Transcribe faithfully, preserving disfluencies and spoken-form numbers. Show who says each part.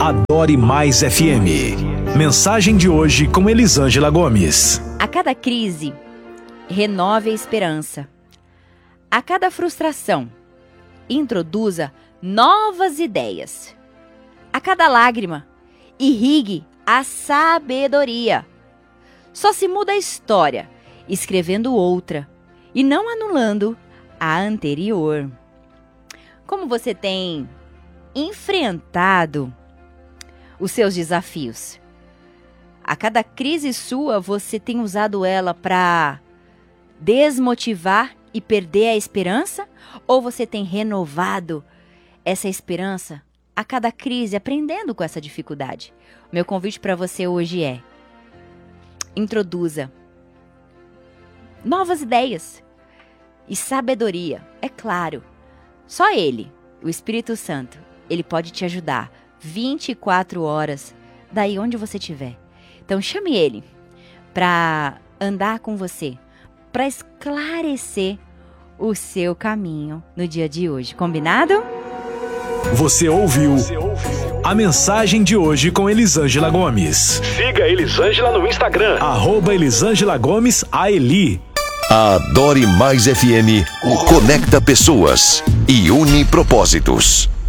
Speaker 1: Adore Mais F M. Mensagem de hoje com Elisângela Gomes.
Speaker 2: A cada crise, renove a esperança. A cada frustração, introduza novas ideias. A cada lágrima, irrigue a sabedoria. Só se muda a história, escrevendo outra e não anulando a anterior. Como você tem enfrentado os seus desafios? A cada crise sua, você tem usado ela para desmotivar e perder a esperança? Ou você tem renovado essa esperança a cada crise, aprendendo com essa dificuldade? Meu convite para você hoje é: introduza novas ideias e sabedoria. É claro, só Ele, o Espírito Santo, Ele pode te ajudar vinte e quatro horas, daí onde você estiver. Então chame Ele para andar com você, para esclarecer o seu caminho no dia de hoje. Combinado?
Speaker 1: Você ouviu a mensagem de hoje com Elisângela Gomes. Siga Elisângela no Instagram, arroba Elisângela Gomes A Eli.
Speaker 3: A Adore Mais F M conecta pessoas e une propósitos.